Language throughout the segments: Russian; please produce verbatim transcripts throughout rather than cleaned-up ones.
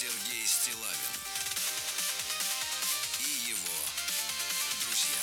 Сергей Стиллавин и его друзья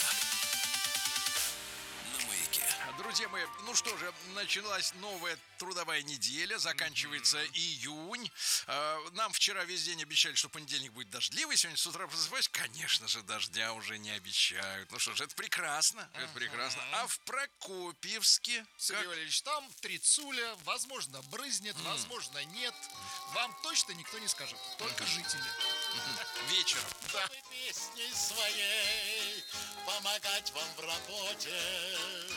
на Маяке. Друзья мои, ну что же, началась новая трудовая неделя, заканчивается mm-hmm. июнь. Нам вчера весь день обещали, что понедельник будет дождливый. Сегодня с утра просыпаюсь, конечно же, дождя уже не обещают. Ну что ж, это прекрасно, это uh-huh. прекрасно. А в Прокопьевске... Сергей как... Валерьевич, там трицуля, возможно, брызнет, mm. возможно, нет. Вам точно никто не скажет, только uh-huh. жители. Uh-huh. Вечером. Да. Песней своей помогать вам в работе,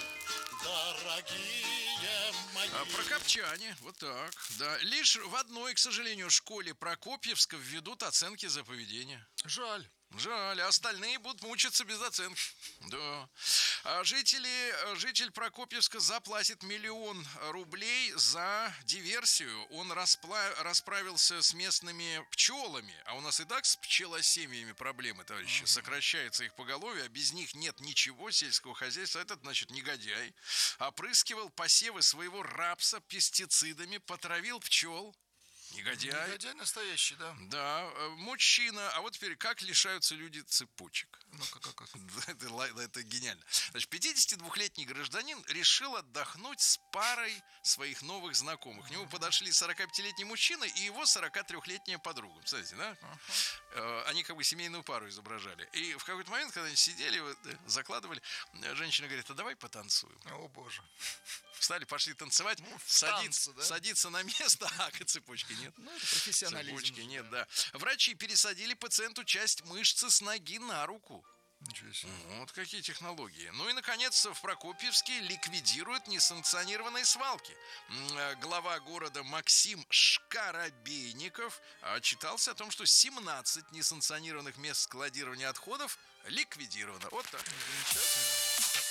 дорогие мои. А, прокопчане, вот так, да. Лишь в одной, к сожалению, школе Прокопьевска введут оценки за поведение. Жаль. Жаль, а остальные будут мучиться без оценки. Да. А жители, житель Прокопьевска заплатит миллион рублей за диверсию. Он распла- расправился с местными пчелами. А у нас и так с пчелосемьями проблемы, товарищи. Uh-huh. Сокращается их поголовье, а без них нет ничего сельского хозяйства. Этот, значит, негодяй. Опрыскивал посевы своего рапса пестицидами, потравил пчел. Негодяй. Негодяй настоящий, да. Да, мужчина. А вот теперь, как лишаются люди цепочек? Ну-ка, как, как? это, это гениально. Значит, пятидесятидвухлетний гражданин решил отдохнуть с парой своих новых знакомых. К нему подошли сорокапятилетний мужчина и его сорокатрёхлетняя подруга. Представляете, да? Uh-huh. Они как бы семейную пару изображали. И в какой-то момент, когда они сидели, закладывали, женщина говорит, а давай потанцуем. О, боже. Встали, пошли танцевать, ну, садиться, танцы, да? садиться на место, а цепочки нет. Ну, это профессионализм. Цепочки нет, да. Врачи пересадили пациенту часть мышцы с ноги на руку. Ничего себе. Вот какие технологии. Ну и, наконец, в Прокопьевске ликвидируют несанкционированные свалки. Глава города Максим Шкарабейников отчитался о том, что семнадцать несанкционированных мест складирования отходов ликвидировано. Вот так. Замечательно.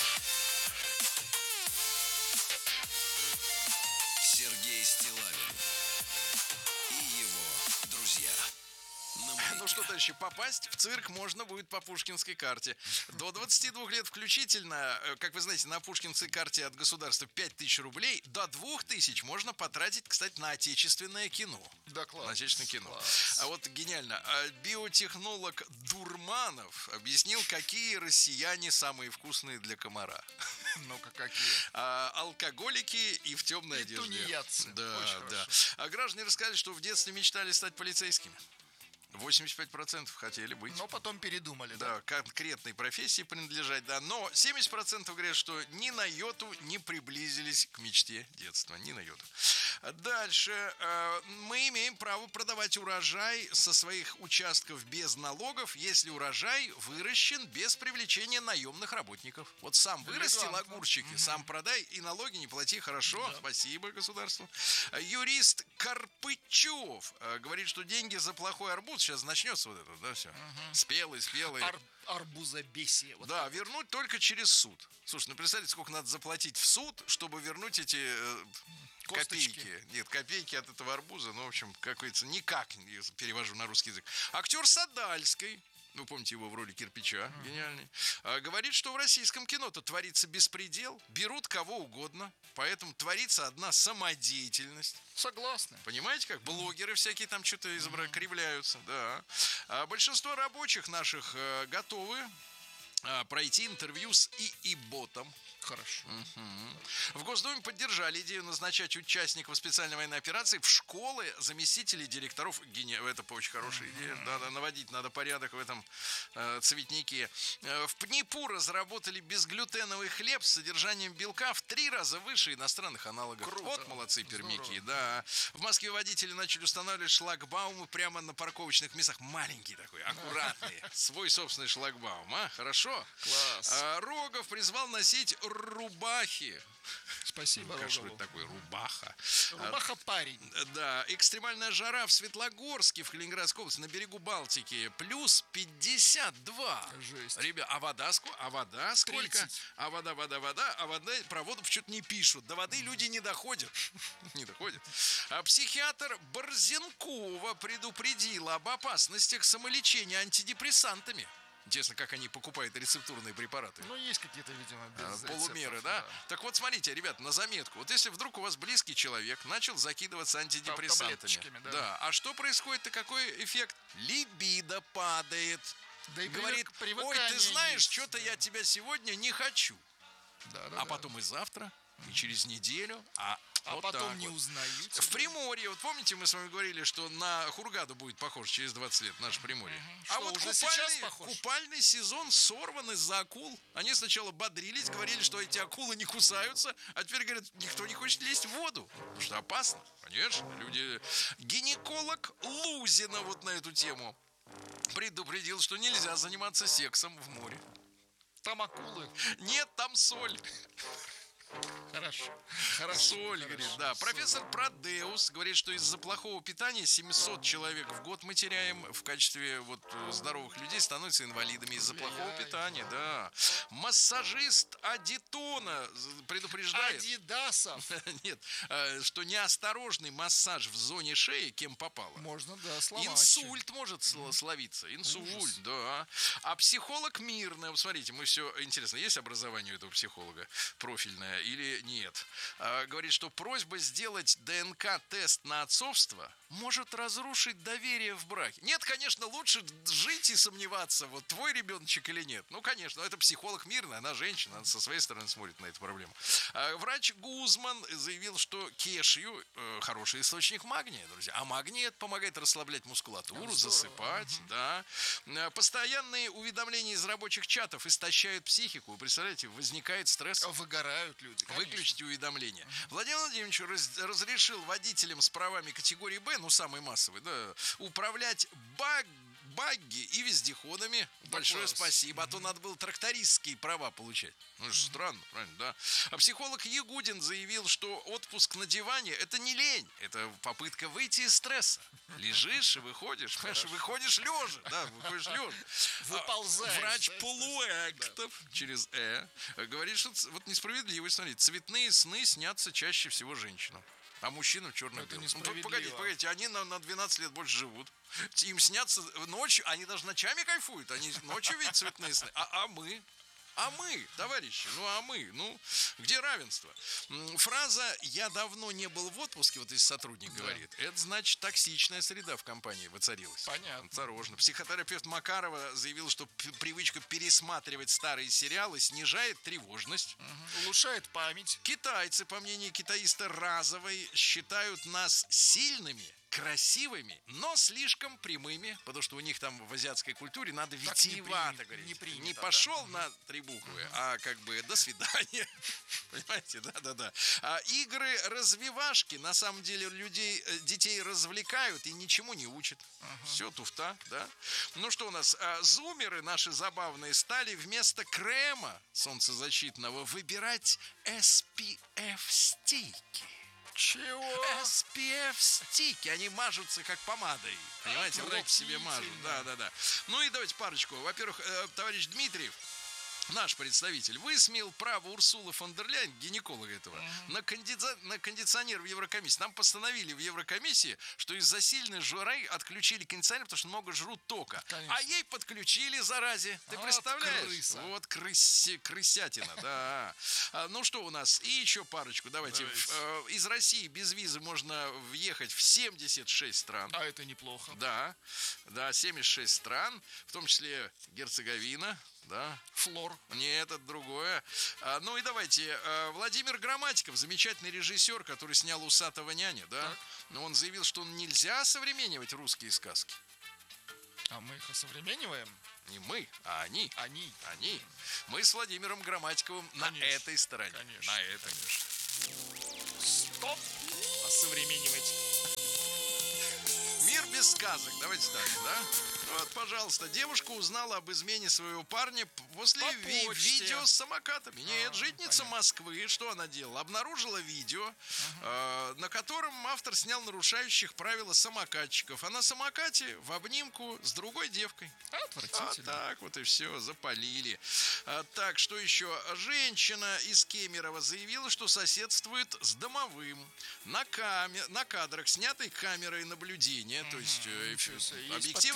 Сергей Стиллавин и его друзья. Ну что, товарищи, попасть в цирк можно будет по пушкинской карте. До двадцати двух лет включительно, как вы знаете, на пушкинской карте от государства пять тысяч рублей. До двух тысяч можно потратить, кстати, на отечественное кино. Да, класс. На отечественное кино. Класс. А вот гениально. Биотехнолог Дурманов объяснил, какие россияне самые вкусные для комара. Ну-ка, какие? А, алкоголики и в темной и одежде. тунеядцы. Да, очень да. хорошо. А граждане рассказали, что в детстве мечтали стать полицейскими. восемьдесят пять процентов хотели быть. Но потом передумали, да? Да, конкретной профессии принадлежать, да. Но семьдесят процентов говорят, что ни на йоту не приблизились к мечте детства. Ни на йоту. Дальше. Мы имеем право продавать урожай со своих участков без налогов, если урожай выращен без привлечения наемных работников. Вот сам вырастил огурчики, угу. сам продай и налоги не плати. Хорошо, да. Спасибо государству. Юрист Карпычев говорит, что деньги за плохой арбуз, сейчас начнется вот это, да, все. Угу. Спелый, спелый. Ар- арбузобесие. Вот да, так. вернуть только через суд. Слушай, ну представьте, сколько надо заплатить в суд, чтобы вернуть эти э, копейки. Нет, копейки от этого арбуза, ну, в общем, как говорится, никак, я перевожу на русский язык. Актер Садальской, вы помните его в роли кирпича, uh-huh. гениальный, а, говорит, что в российском кино-то творится беспредел, берут кого угодно, поэтому творится одна самодеятельность. Согласны. Понимаете, как блогеры всякие там что-то изобра... кривляются, да. А большинство рабочих наших а, готовы а, пройти интервью с ИИ-ботом. Хорошо. Угу. В Госдуме поддержали идею назначать участников специальной военной операции в школы заместителей директоров. Гени... Это очень хорошая идея. Да, да, наводить надо порядок в этом э, цветнике. Э, в ПНИПУ разработали безглютеновый хлеб с содержанием белка в три раза выше иностранных аналогов. Круто. Вот молодцы пермяки. Да. В Москве водители начали устанавливать шлагбаумы прямо на парковочных местах. Маленький такой, аккуратный. Свой собственный шлагбаум. А? Хорошо? Класс. А, Рогов призвал носить рубахи. Спасибо, ну, что это такое? Рубаха. Рубаха парень. Да, экстремальная жара в Светлогорске, в Калининградской области, на берегу Балтики, плюс пятьдесят два. Жесть. Ребят, а вода, а вода сколько? тридцать. А вода, вода, вода, а вода, про воду почему-то не пишут. До воды люди не доходят. Не доходят. А психиатр Борзенкова предупредила об опасностях самолечения антидепрессантами. Интересно, как они покупают рецептурные препараты. Ну, есть какие-то, видимо, без Полумеры, рецептов, да? Так вот, смотрите, ребят, на заметку. Вот если вдруг у вас близкий человек начал закидываться антидепрессантами. таблеточками, да. Да. А что происходит-то? Какой эффект? Либидо падает. Да и Говорит, привык- ой, ты привыкание знаешь, есть, что-то да. я тебя сегодня не хочу. Да, да, А да. потом и завтра, и через неделю. А, А вот потом так не вот. узнают. В Приморье, вот помните, мы с вами говорили, что на Хургаду будет похож через двадцать лет, наше Приморье. А Что, вот уже купальный, сейчас похож? купальный сезон сорван из-за акул. Они сначала бодрились, говорили, что эти акулы не кусаются, а теперь говорят, никто не хочет лезть в воду, потому что опасно. Конечно, люди... Гинеколог Лузина вот на эту тему предупредил, что нельзя заниматься сексом в море. Там акулы. Нет, там соль. Хорошо. Хорошо. Соль, хорошо. говорит, да. Профессор Продеус говорит, что из-за плохого питания семьсот человек в год мы теряем в качестве вот здоровых людей, становятся инвалидами из-за плохого Ай-яй. питания, да. Массажист Адитона предупреждает, Адидасов. нет, э, что неосторожный массаж в зоне шеи, кем попало, Можно, да, сломать. инсульт может сл- словиться. Инсульт, Ужас. да. А психолог мирный, вот смотрите, мы все, интересно, есть образование у этого психолога профильное или нет? А, говорит, что просьба сделать ДНК-тест на отцовство может разрушить доверие в браке. Нет, конечно, лучше жить и сомневаться, вот твой ребеночек или нет. Ну, конечно, это психолог мирный, она женщина, она со своей стороны смотрит на эту проблему. А, врач Гузман заявил, что кешью э, хороший источник магния, друзья. А магний это помогает расслаблять мускулатуру, Здорово. засыпать, да. Э, Постоянные уведомления из рабочих чатов истощают психику. Вы представляете, возникает стресс. Выгорают люди. конечно. Выключите уведомления. Владимир Владимирович раз- разрешил водителям с правами категории Б, ну самый массовый, да, управлять баг багги и вездеходами. Большое класс. спасибо. А то надо было трактористские права получать. Ну, это ж странно, правильно, да? А психолог Ягудин заявил, что отпуск на диване – это не лень. Это попытка выйти из стресса. Лежишь и выходишь. Понимаешь, выходишь лежа. Да, выходишь лежа. Выползаешь, Врач да, полуэктов через «э» говорит, что ц- вот несправедливость, смотрите, цветные сны снятся чаще всего женщинам. А мужчинам черно-белым. Это Ну, несправедливо. погодите, погодите, они на, на двенадцать лет больше живут. Им снятся ночью, они даже ночами кайфуют, они ночью видят цветные сны. А, а мы? А мы, товарищи, ну а мы, ну, где равенство? М, Фраза «я давно не был в отпуске», вот если сотрудник говорит, это значит токсичная среда в компании воцарилась. Понятно. Осторожно. Психотерапевт Макарова заявил, что п- привычка пересматривать старые сериалы снижает тревожность. Мгм. Улучшает память. Китайцы, по мнению китаиста Разовой, считают нас сильными, красивыми, но слишком прямыми, потому что у них там в азиатской культуре надо Так не витиевато принято, говорить. не принято, Не да. пошел на три буквы, а как бы до свидания. Понимаете, да-да-да. А игры развивашки на самом деле людей, э, детей развлекают и ничему не учат. Все туфта, да. Ну что у нас? А, зумеры наши забавные стали вместо крема солнцезащитного выбирать эс пи эф-стики. Чего? эс пи эф-стики, они мажутся как помадой. Понимаете, лоб себе мажут. Да, да, да. Ну и давайте парочку. Во-первых, э, товарищ Дмитриев, наш представитель, высмеял право Урсулы фон дер Ляйен, гинеколога этого, на, кондица- на кондиционер в Еврокомиссии. Там постановили в Еврокомиссии, что из-за сильной жары отключили кондиционер, потому что много жрут тока. Конечно. А ей подключили, заразе. Ты Вот представляешь? крыса. Вот крыси- крысятина, да. А, Ну что у нас? И еще парочку. Давайте. Давайте. Э, Из России без визы можно въехать в семьдесят шесть стран. А это неплохо. Да, да, семьдесят шесть стран, в том числе Герцеговина, да. Флор. Нет, это другое. А, ну и давайте. а, Владимир Грамматиков, замечательный режиссер, который снял «Усатого няня», да. Так. Но он заявил, что нельзя современнивать русские сказки. А мы их осовремениваем? Не мы, а они. Они. Они. Мы с Владимиром Грамматиковым на Конечно. этой стороне. Конечно. На этой. Стоп. Осовременивать. Мир без сказок. Давайте так, да? Вот, пожалуйста, девушка узнала об измене своего парня после По ви- почте. видео с самокатами. Нет, А, житница понятно. Москвы, что она делала? Обнаружила видео, э, на котором автор снял нарушающих правила самокатчиков. А на самокате в обнимку с другой девкой. А Отвратительно. так вот и все, запалили. А, так, что еще? Женщина из Кемерово заявила, что соседствует с домовым. На, каме- на кадрах, снятой камерой наблюдения, то есть э, ничего себе. Есть объективный подтверждение.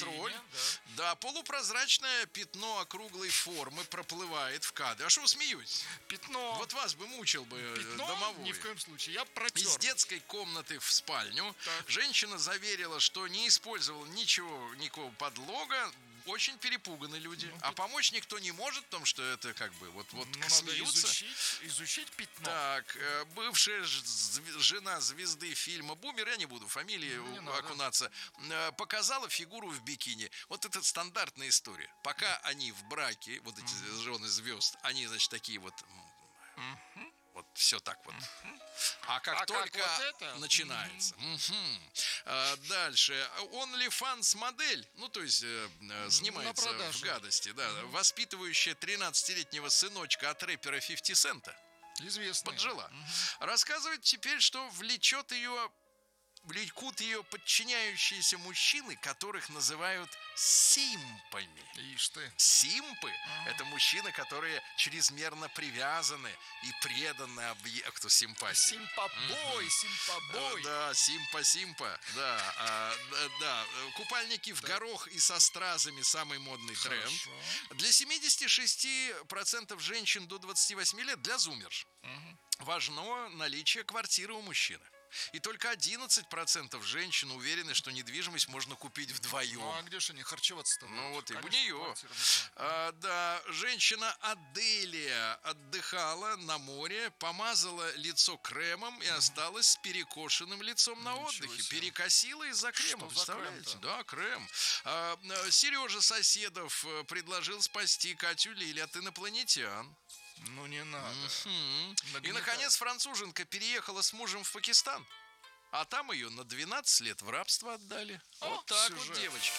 контроль. да. Да, полупрозрачное пятно округлой формы проплывает в кадре. А что вы смеетесь? Пятно. Вот вас бы мучил бы э, Пятно домовой. ни в коем случае. Я протер. Из детской комнаты в спальню Так. женщина заверила, что не использовала ничего, никакого подлога. Очень перепуганы люди. А помочь никто не может, потому что это как бы вот, вот Ну, надо смеются. изучить, изучить пятно. Так, э, бывшая ж- зв- жена звезды фильма «Бумер», я не буду фамилии Не у- надо. окунаться, э, показала фигуру в бикини. Вот это стандартная история. Пока они в браке, вот эти жены звезд, они, значит, такие вот... м, Вот все так вот. А как А как только вот это? начинается. Мгм. А, дальше. OnlyFans модель, ну то есть э, э, снимается в продажу. гадости, да, воспитывающая тринадцатилетнего сыночка от рэпера фифти Цента. Известно. Поджила. Рассказывает теперь, что влечет ее, влекут ее подчиняющиеся мужчины, которых называют симпами. Ишь ты. Симпы – это мужчины, которые чрезмерно привязаны и преданы объекту симпатии. Симпабой, симпабой. Э, Да, симпа-симпа, да, а, да, да. Купальники в горох и со стразами – самый модный тренд. Хорошо. Для семидесяти шести процентов женщин до двадцати восьми лет, для зумерш, важно наличие квартиры у мужчины. И только одиннадцать процентов женщин уверены, что недвижимость можно купить вдвоем. Ну а где же они харчеваться-то? Ну вот и у Конечно, нее. квартира нужна. А, да, женщина Аделия отдыхала на море, помазала лицо кремом и осталась с перекошенным лицом на Ничего отдыхе. себе. Перекосила из-за крема, Что за представляете? крем-то? Да, крем. А, а, Сережа Соседов э, предложил спасти Катю Лили от инопланетян. Ну не надо. Мгм. И, Нагнетает. наконец, француженка переехала с мужем в Пакистан. А там ее на двенадцать лет в рабство отдали. О, Вот так вот, сюжет. девочки.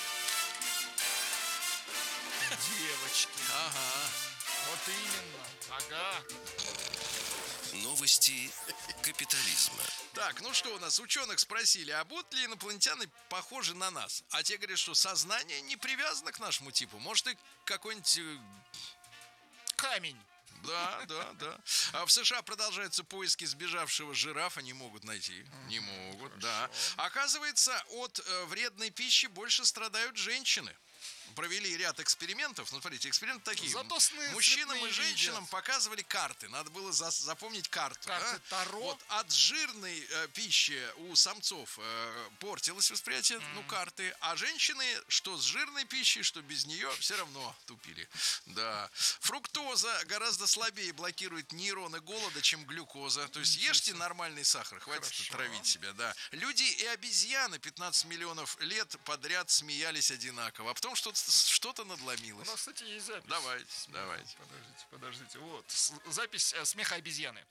Девочки. Ага. Вот именно. Ага. Новости капитализма. Так, ну что у нас, ученых спросили, а будут ли инопланетяне похожи на нас? А те говорят, что сознание не привязано к нашему типу. Может, и какой-нибудь... э, Камень. Да, да, да. А в США продолжаются поиски сбежавшего жирафа. Не могут найти. Не могут, да. Оказывается, от э, вредной пищи больше страдают женщины. Провели ряд экспериментов. Ну, смотрите, эксперименты такие. Зато сны Мужчинам и цветные женщинам видят. показывали карты. Надо было за- запомнить карту. Карты да? Таро. Вот от жирной э, пищи у самцов э, портилось восприятие, ну, карты. А женщины, что с жирной пищей, что без нее, все равно тупили. Да. Фруктоза гораздо слабее блокирует нейроны голода, чем глюкоза. То есть ешьте нормальный сахар, хватит Хорошо. травить себя, да. Люди и обезьяны пятнадцать миллионов лет подряд смеялись одинаково, а потом что-то что-то У надломилось. нас, кстати, есть запись. Давайте, давайте. Подождите, подождите. Вот, с- запись э, смеха обезьяны.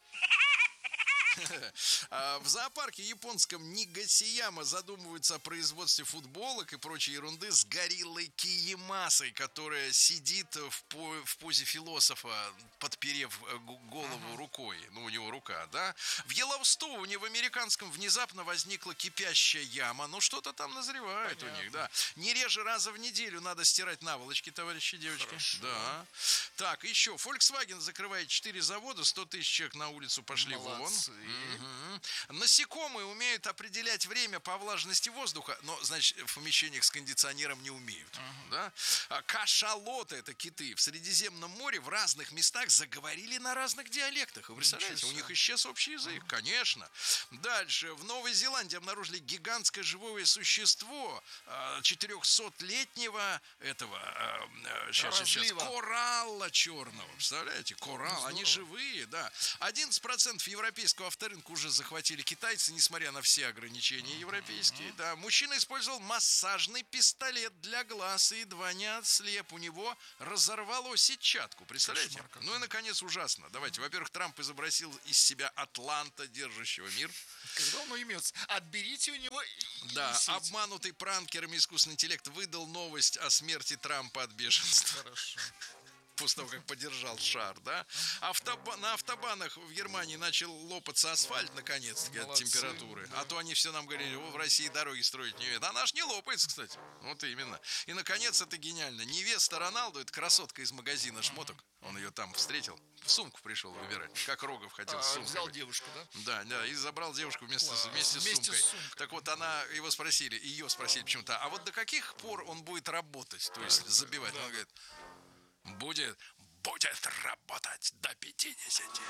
А, В зоопарке японском Нигасияма задумываются о производстве футболок и прочей ерунды с гориллой Киемасой, которая сидит в, по- в позе философа, подперев э, г- голову рукой. Ну, у него рука, да? В Йеллоустоуне в американском внезапно возникла кипящая яма. Ну, что-то там назревает у них, да. Не реже раза в неделю надо стирать наволочки, товарищи девочки. Хорошо. Да. Так, еще. Volkswagen закрывает четыре завода, сто тысяч человек на улицу пошли Молодцы. вон. Мгм. Насекомые умеют определять время по влажности воздуха, но, значит, в помещениях с кондиционером не умеют. Да? А кашалоты, это киты, в Средиземном море в разных местах заговорили на разных диалектах. Вы представляете, у себе. них исчез общий язык, конечно. Дальше. В Новой Зеландии обнаружили гигантское живое существо а, четырехсотлетнего этого а, а, щас, щас, щас, Разлива. коралла черного. Представляете, коралл, они здорово. живые, да. одиннадцать процентов европейского авторынка уже захватили китайцы, несмотря на все ограничения европейские. Да. Мужчина использовал массажный пистолет для глаз и едва не ослеп. У него разорвало сетчатку. Представляете? Кошмар какой. Ну и, наконец, ужасно. Давайте. Во-первых, Трамп изобразил из себя атланта, держащего мир. Когда он уймется? Отберите у него и, и Да, несите. обманутый пранкерами искусственный интеллект выдал новость о смерти Трампа от бешенства. Хорошо. после того, как подержал шар, да. Автоба- на автобанах в Германии начал лопаться асфальт, наконец-таки, от Молодцы, температуры. да. А то они все нам говорили, о, в России дороги строить не умеют. А наш не лопается, кстати. Вот именно. И, наконец, это гениально. Невеста Роналду, это красотка из магазина шмоток. Он ее там встретил. В сумку пришел выбирать. Как Рогов хотел А, с сумкой взял быть. девушку, да? Да, да, и забрал девушку вместе, с- Класс. вместе, с, Вместе сумкой. с сумкой. Так вот, она, его спросили, ее спросили почему-то, а вот до каких пор он будет работать, то есть забивать? Он говорит, будет, будет работать до пятидесяти.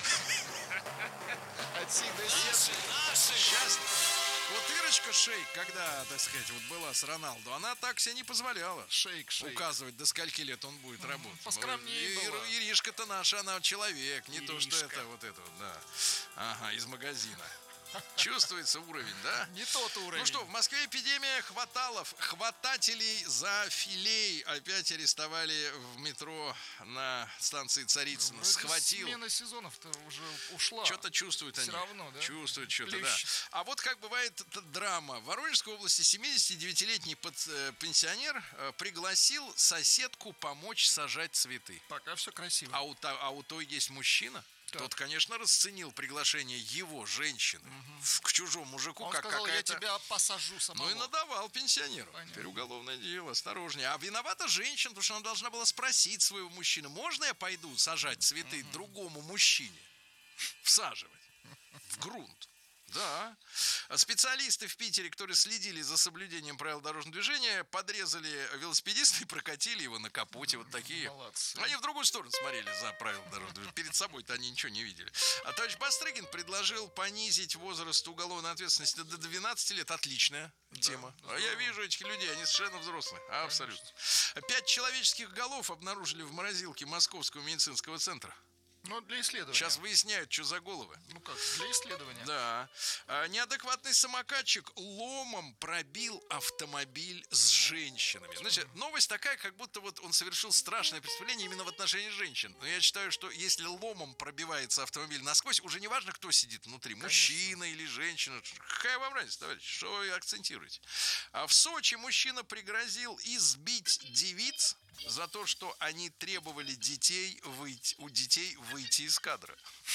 От сих до сих. Сейчас вот Ирочка Шейк, когда, так сказать, вот была с Роналду, она так себе не позволяла Шейк, шейк. указывать, до скольки лет он будет работать. поскромнее Ну, и- была. Иришка-то наша, она человек, не то, что Иришка. это вот это вот, да. Ага, из магазина. Чувствуется уровень, да? Не тот уровень. Ну что, в Москве эпидемия хваталов. Хватателей за филей опять арестовали в метро на станции Царицына. Вроде Схватил. Смена сезонов-то уже ушла. Что-то чувствуют они. Всё равно, да? Чувствуют что-то, да. Плещет. А вот как бывает эта драма. В Воронежской области семидесятидевятилетний пат- э, пенсионер э, пригласил соседку помочь сажать цветы. Пока все красиво. А у, та- а у той есть мужчина. Так. Тот, конечно, расценил приглашение его женщины в- к чужому мужику, Он как сказал, я какая-то... тебя посажу самого. Ну и надавал пенсионеру. Понятно. Теперь уголовное дело, осторожнее. А виновата женщина, потому что она должна была спросить своего мужчину, можно я пойду сажать цветы другому мужчине? Всаживать в грунт. Да. Специалисты в Питере, которые следили за соблюдением правил дорожного движения, подрезали велосипедиста и прокатили его на капоте. Вот такие. Молодцы. Они в другую сторону смотрели за правила дорожного движения. Перед собой-то они ничего не видели. А товарищ Бастрыгин предложил понизить возраст уголовной ответственности до двенадцати лет. Отличная тема. А я вижу этих людей, они совершенно взрослые. Абсолютно. Пять человеческих голов обнаружили в морозилке Московского медицинского центра. Ну, для исследования. Сейчас выясняют, что за головы. Ну как, для исследования. Да. А, неадекватный самокатчик ломом пробил автомобиль с женщинами. Значит, новость такая, как будто вот он совершил страшное преступление именно в отношении женщин. Но я считаю, что если ломом пробивается автомобиль насквозь, уже не важно, кто сидит внутри, мужчина или женщина. Какая вам разница, товарищ? Что вы акцентируете? А в Сочи мужчина пригрозил избить девиц за то, что они требовали детей выйти, у детей выйти из кадра.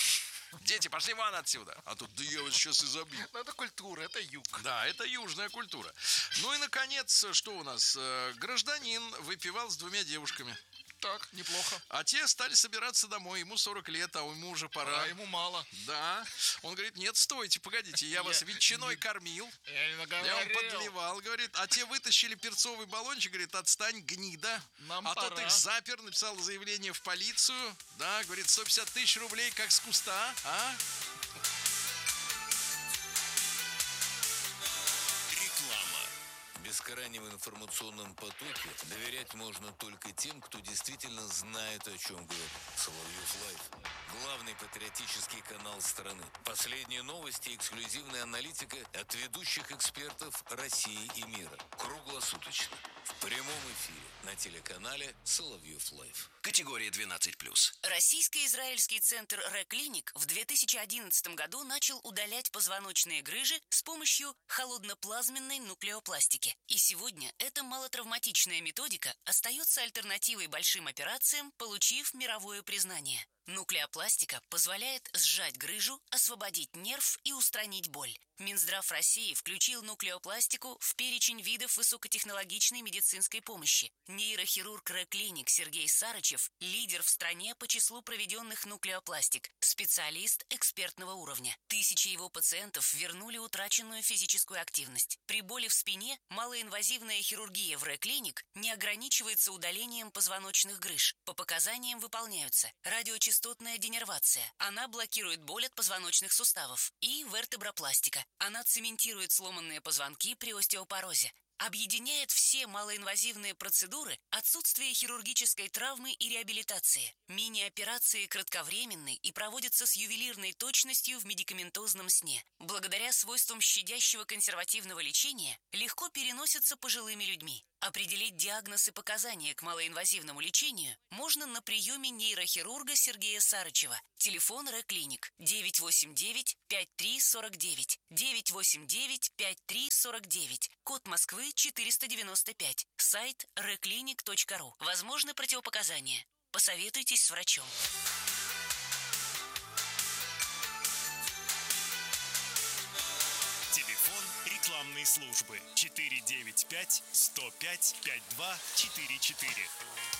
Дети, пошли вон отсюда. А тут, да я вас сейчас изобью. Ну, это культура, это юг. Да, это южная культура. Ну и, наконец, что у нас? Э, Гражданин выпивал с двумя девушками. Так, неплохо. А те стали собираться домой. Ему сорок лет, а ему уже пора. А ему мало. Да. Он говорит, нет, стойте, погодите, я вас ветчиной кормил. Я не Я вам наговорил. подливал, говорит. А те вытащили перцовый баллончик, говорит, отстань, гнида. Нам а пора. тот их запер, написал заявление в полицию. Да, говорит, сто пятьдесят тысяч рублей, как с куста. А? Реклама. В бескрайнем информационном потоке доверять можно только тем, кто действительно знает, о чем говорит. Соловьев Лайв. Главный патриотический канал страны. Последние новости и эксклюзивная аналитика от ведущих экспертов России и мира. Круглосуточно. В прямом эфире на телеканале Соловьев Лайв. Категория двенадцать плюс. Российско-израильский центр Ре-клиник в две тысячи одиннадцатом году начал удалять позвоночные грыжи с помощью холодноплазменной нуклеопластики. И сегодня эта малотравматичная методика остается альтернативой большим операциям, получив мировое признание. Нуклеопластика позволяет сжать грыжу, освободить нерв и устранить боль. Минздрав России включил нуклеопластику в перечень видов высокотехнологичной медицинской помощи. Нейрохирург Ре-клиник Сергей Сарычев – лидер в стране по числу проведенных нуклеопластик, специалист экспертного уровня. Тысячи его пациентов вернули утраченную физическую активность. При боли в спине малоинвазивная хирургия в Ре-клиник не ограничивается удалением позвоночных грыж. По показаниям выполняются радиочастотная денервация. Она блокирует боль от позвоночных суставов. И вертебропластика. Она цементирует сломанные позвонки при остеопорозе. Объединяет все малоинвазивные процедуры, отсутствие хирургической травмы и реабилитации. Мини-операции кратковременны и проводятся с ювелирной точностью в медикаментозном сне. Благодаря свойствам щадящего консервативного лечения легко переносятся пожилыми людьми. Определить диагноз и показания к малоинвазивному лечению можно на приеме нейрохирурга Сергея Сарычева. Телефон Ре-клиник девять восемь девять пять три сорок девять, девять восемь девять пять три сорок девять, код Москвы четыреста девяносто пять, сайт ре клиник точка ру. Возможны противопоказания. Посоветуйтесь с врачом. Телефон рекламной службы четыре девять пять сто пять пять два четыре четыре.